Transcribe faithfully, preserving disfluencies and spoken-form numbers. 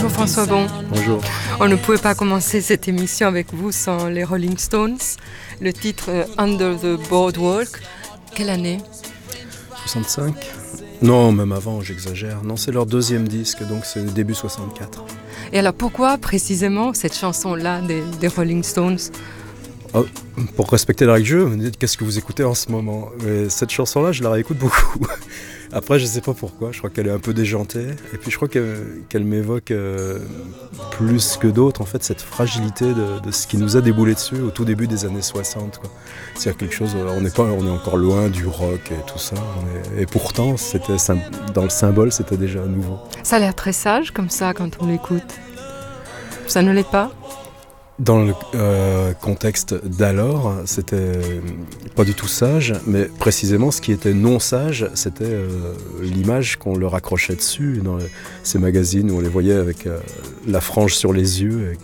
Bonjour François Bon. Bonjour. On ne pouvait pas commencer cette émission avec vous sans les Rolling Stones. Le titre euh, Under the Boardwalk. Quelle année ? soixante-cinq ? Non, même avant, j'exagère. Non, c'est leur deuxième disque, donc c'est début soixante-quatre. Et alors pourquoi précisément cette chanson-là des, des Rolling Stones ? Oh, pour respecter la règle du jeu, vous me dites qu'est-ce que vous écoutez en ce moment ? Mais cette chanson-là, je la réécoute beaucoup. Après, je ne sais pas pourquoi, je crois qu'elle est un peu déjantée. Et puis je crois qu'elle, qu'elle m'évoque euh, plus que d'autres, en fait, cette fragilité de, de ce qui nous a déboulé dessus au tout début des années soixante. Quoi. C'est-à-dire quelque chose, on n'est pas, on est encore loin du rock et tout ça. On est, et pourtant, c'était, dans le symbole, c'était déjà nouveau. Ça a l'air très sage comme ça quand on l'écoute. Ça ne l'est pas ? Dans le euh, contexte d'alors, c'était pas du tout sage, mais précisément ce qui était non sage, c'était euh, l'image qu'on leur accrochait dessus dans les, ces magazines où on les voyait avec euh, la frange sur les yeux, et